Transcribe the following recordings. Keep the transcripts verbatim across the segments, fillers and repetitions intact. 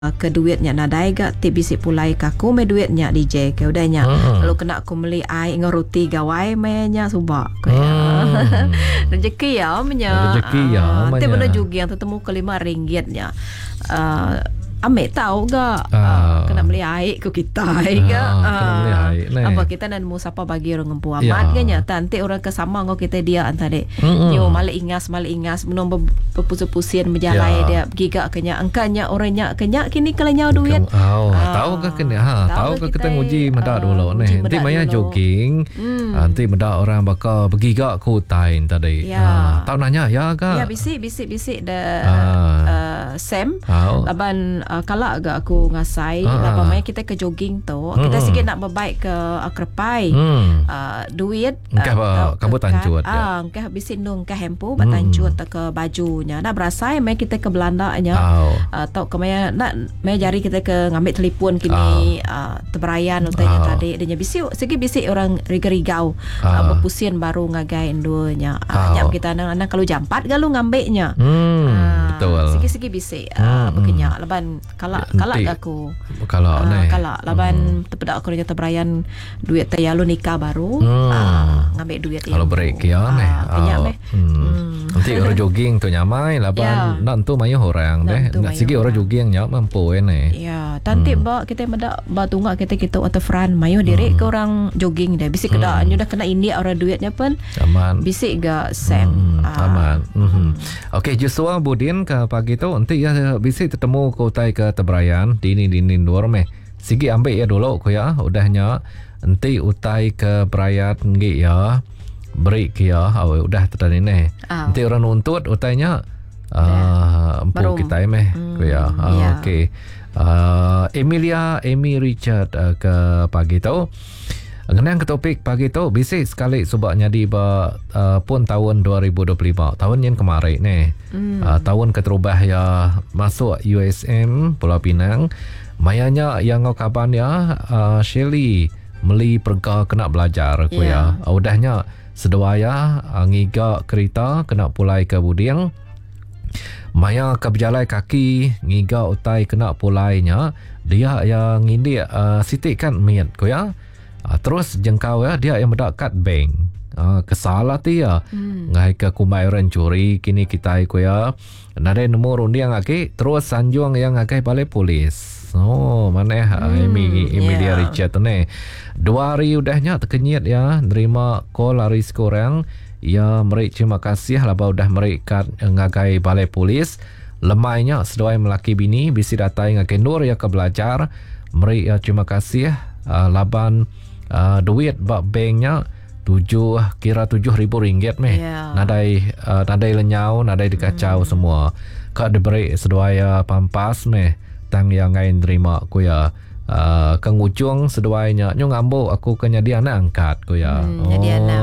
ke duitnya nadai ga ti bisi pulai kaku me duitnya D J ke udahnya hmm. Lalu kena aku beli ai ngeruti gawai menya subak ke hmm. Rezeki ya menya rezeki ya ti benda juga yang tetemu ke lima ringgitnya uh, Ambil tahu gak uh, uh, kena beli air ke kita uh, uh, kena beli air nih. Apa kita dan mu siapa bagi orang ngempu amat ya. Kan nanti orang kesama ngau kita dia antare mm-hmm. nyo male ingas male ingas menom berpusir-pusir berjalan ya. Dia giga kenya angkanya orangnya kenya kini kalanya duit oh, uh, tahu ke kena ha tahu ke kita nguji meda dulu nih nanti maya jogging hmm. nanti meda orang bakal bergiga ku tain tadi ya. uh, tahu nanya ya ke ya bisik bisik bisik dah uh, uh, Sam oh. laban Uh, kalau agak aku ngasai uh, lapa mai kita ke jogging tu hmm. kita sikit nak berbaik ke Akrepai hmm. uh, duit engkau uh, kamu tancut ah engkau bisin dong ke hempu bat tancut hmm. ke bajunya nak berasa mai kita ke Belanda nya oh. uh, tau ke mai nak mai jari kita ke ngambil telefon kini oh. uh, teberayan utanya oh. tadi dia bisi sikit bisi orang riga-rigau oh. uh, berpusien baru ngagai endonya uh, oh. nyap kita anak-anak kalau jampat galu ngambeknya hmm. uh, betul sikit-sikit bisi uh, hmm. berkenyak leban kalak kalak aku kalak uh, kalak laban hmm. tepedak aku nya teberayan duit tayalu nikah baru hmm. uh, ngambil duit kalau break ya neh kenyak meh nanti orang jogging tu nyamai laban nak tu mayu orang deh nak sigi orang jogging nya mampu ene ya tanti hmm. ba kita medak ba tunggak kita kita waterfront mayu diri ke orang jogging deh bisik kedak hmm. dah kena India orang duitnya pun aman bisik gak Sam hmm. uh. aman hmm. okey Joshua Budin ke pagi tu nanti ya bisik ketemu ke utai ke Teberayan dini dini dorme sigi ambil ya dulu ko ya udahnya nanti utai ke Berayat ngi ya break ya oh, udah tadi ni oh. nanti orang nuntut utainya uh, empu kita meh hmm, ko ya uh, yeah. okey uh, Emilia Amy Richard uh, ke pagi tu ngenang ke topik pagi tu bisik sekali sebabnya di ba uh, pun tahun dua ribu dua puluh lima tahun yang kemarin ni hmm. uh, tahun keterubah ya masuk U S M Pulau Pinang mayanya yang ngau kaban ya uh, Shelly meli perga kena belajar ko yeah. ya uh, udahnya sedawaya uh, ngiga kereta kena pulai ke Budiang maya ke berjalan kaki ngiga utai kena pulainya dia yang ngindi uh, sitik kan miat ko ya Uh, terus jengkau ya dia yang mendekat bank uh, kesalah ti ya hmm. ngai ke kumairan curi kini kita iku ya nade nomor undi yang aki terus sanjuang yang akai balai polis oh mana hmm, Emi Emilia yeah. Richard ni dua hari udahnya terkenyit ya nerima call dari sekorang ya mereka terima kasih lah udah mereka ngakai balai polis lemainya sedoai melaki bini bisi datai ngakai nur ya ke belajar mereka terima kasih uh, laban Uh, duit bak banknya tujuh kira tujuh ribu ringgit meh yeah. nadai uh, nadai lenyau nadai dikacau mm. semua kak diberi seduaya pampas meh tang yang ngain terima ku ya uh, kengujung seduanya nyong ambo aku kenya dia anak angkat ku ya mm, jadi anak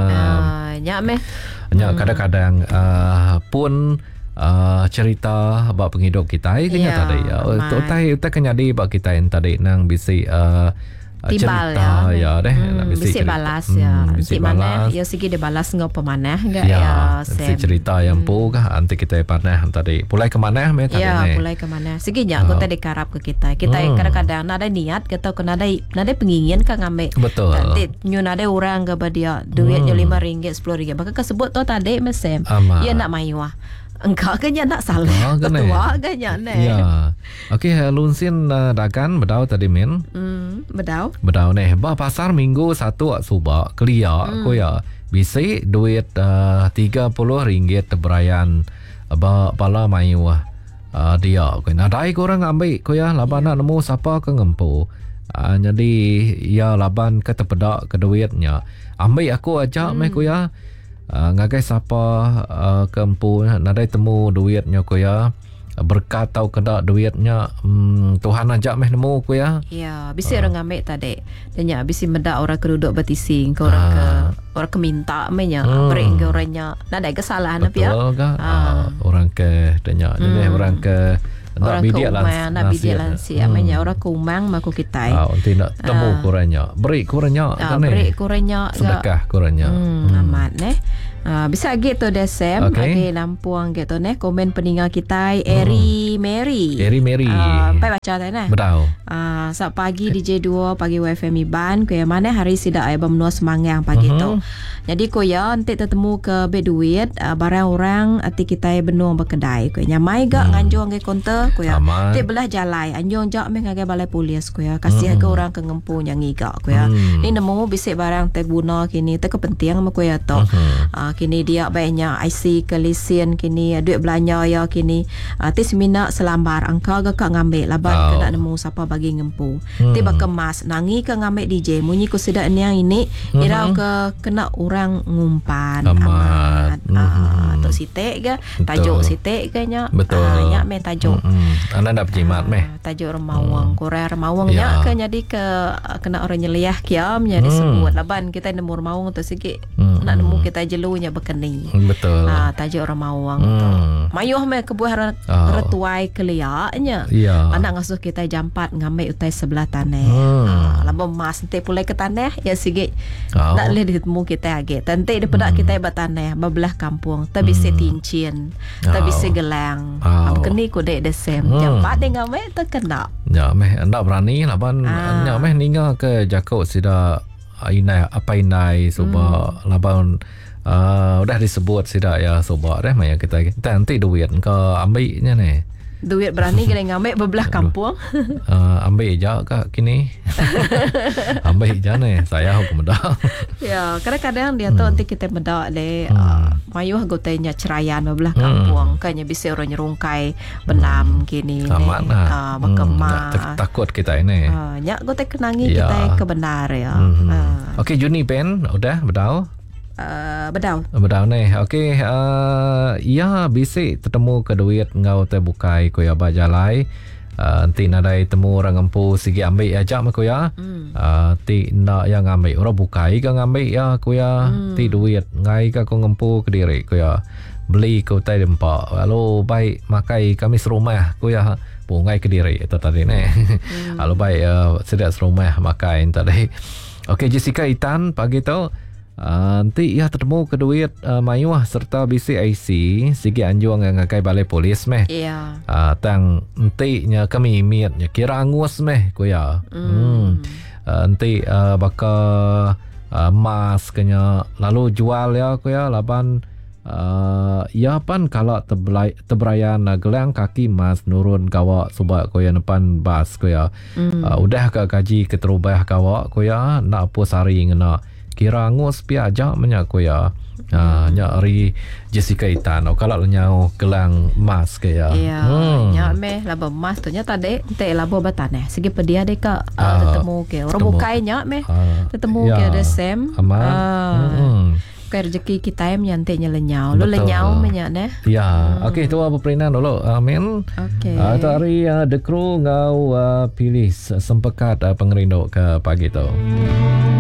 uh, nyak meh nyak kadang-kadang uh, pun uh, cerita bak penghidup kita kenya yeah, tadi ya tu tai tu kenya di bak kita yang tadi nang bisi uh, timbal cerita, ya, ya deh, hmm, bisa balas ya, hmm, bisa mana, ya segi dia balas ngau pemanah enggak ya, ya, bisa cerita yang hmm. pu kah, nanti kita panah tadi, pulai ke mana, me tadi ya, ne? pulai ke mana, segi nya, aku tadi karap ke kita, kita hmm. kadang-kadang nada niat, kita kena ada, nada pengingin kan ngambil, betul, nanti nyu nada orang ke dia, duitnya hmm. lima ringgit, sepuluh ringgit, maka kesebut tu tadi mesem, ya nak mayuah. Engkau kan nak salah ketua kan ya ne ya okey lunsin uh, dagan bedau tadi min hmm bedau bedau ne ba pasar minggu satu suba kelia hmm. ko ya bisi duit uh, tiga puluh ringgit teberayan ba pala mayu uh, dia ko nadai korang ambil ko ya laban nak nemu siapa ke ngempu uh, jadi ya laban ke tepedak ke duitnya ambil aku ajak hmm. me ko ya Uh, ngagai siapa uh, kempu nadai temu duitnya ko ya berkat tau kena duitnya hmm, Tuhan ajak meh nemu ko ya ya bisi uh. orang ngambil tadi danya bisi medak orang keduduk betising ke orang uh. ke orang keminta menya hmm. beri ke orangnya nadai kesalahan apa ya betul ke uh. orang ke danya hmm. jadi orang ke orang keumang nak bidia lansia hmm. menya orang keumang maku kita ah nanti nak temu uh. kurangnya beri kurangnya uh, beri kurangnya sedekah kurangnya hmm, hmm. amat neh Uh, bisa gitu desem Okay. okay. Lampuang gitu neh komen peninggal kita Eri Hmm. Mary. Eri Mary. Uh, Sampai baca tadi nah. Bedau. Uh, saat pagi D J dua pagi W F M Iban ko ya mana hari sida ay bamnua semangang pagi Mhm. tu. Jadi ko ya nanti tetemu ke beduit uh, barang orang ati kita ay benung berkedai ko nyamai gak Hmm. nganjung ke konter ko ya. Aman. Ti belah jalai anjung jak me ngagai balai polis ko ya. Kasih ke Mhm. orang ke ngempu nyangi gak ko ya. Hmm. Ni nemu bisik barang te guna kini te kepenting me ko ya to. Mhm. Uh, kini dia banyak I C ke lesen kini uh, duit belanja ya kini uh, ti semina selambar angka ga kak ngambil laban Oh. kena nemu siapa bagi ngempu Hmm. tiba kemas nangi ke ngambil D J munyi ku sedak ni yang ini Mhm. irau ke kena orang ngumpan Amat. ah Mhm. tu sitek ke Betul. tajuk sitek ke nya Betul. ah, ya me tajuk Mhm. Anda dak berjimat meh. Ah, tajuk remawang kurang remawang Ya. nya ke jadi ke uh, kena orang nyeliah kiam nya Hmm. disebut laban kita nemu remawang tu sikit Hmm. nak nemu kita jelunya berkeni. Betul. Ah, tajuk orang mawang Hmm. tu. Mayuh me kebuah re- Oh. retuai keliaknya. Ya. Anak ngasuh kita jampat ngambil utai sebelah tanah. Hmm. Ah, lama mas nanti pulai ke tanah ya sikit. Oh. Tak boleh ditemu kita lagi. Nanti daripada Hmm. kita buat tanah bebelah kampung. Tapi Hmm. se tincin. Tapi se Oh. gelang. Oh. Ah, keni ku dek desem. Hmm. Jampat dia ngambil terkena. Ya meh ndak berani laban Ah. nya meh ninga ke jakau sida inai apa inai suba Hmm. laban uh, udah disebut sida ya suba deh maya kita kita nanti duit ke ambilnya nih. Duit berani kena ngambil bebelah kampung. Uh, ambil je kak kini. Ambil je nih saya hukum dah. Ya, kadang-kadang dia tu nanti kita mendak le Hmm. uh, mayuh gotenya cerayan bebelah Hmm. kampung kanya bisa orang nyerungkai benam kini Amat ne lah. uh, berkemas. Hmm, tak- takut kita ini. Uh, nyak gote kenangi Ya. kita kebenar ya. Mhm. Uh, Okey Juni pen udah bedau. uh, bedau. Bedau nih. Okey uh, ya bisik ketemu ke duit ngau terbukai ko ya bajalai. Uh, nanti nadai temu orang ngempu sigi ambil aja mak ko ya. Hmm. Uh, ti nak yang ambil orang bukai ke ngambil ya ko ya. Hmm. Ti duit ngai ka ko ngempu ke diri ko ya. Beli ko tai dempak. Lalu baik makai kami serumah ko ya. Pungai ke diri itu tadi nih. Hmm. Lalu baik uh, sedia serumah makai tadi. Okey Jessica Itan pagi tu uh, nanti ya ketemu ke duit uh, mayuah serta B C I C sigi anjuang yang ngakai balai polis meh. Ya. Uh, tang nanti nya kami miat nya kira angus meh ko ya. Hmm. Hmm. Uh, nanti uh, bakal uh, mas kenya lalu jual ya ko ya laban uh, ya pan kalau teblai tebrayan uh, gelang kaki mas nurun kawak subak ko ya depan bas ko ya. Hmm. Uh, udah ke gaji keterubah kawak ko ya nak apa sari ngena kira angus pi aja menya ko ya. Ah, nya ri Jessica Itan oh, kalau nyau gelang emas ke ya. Ya, Hmm. nyak meh laba emas tu nya tadi te laba bataneh. Segi pedia dek ka uh, Ah, tetemu ke. Orang tetemu. bukai nyak meh. Ah, Tetemu ya. ke desem. Aman. Ah. Hmm. Ke rezeki kita yang nyantiknya lenyau. Lu Betul. lenyau menyak neh. Ya, okey tu apa perinan dulu. Amin. Okey. Uh, tari uh, dekru ngau uh, pilih sempekat uh, pengerinduk ke pagi tu.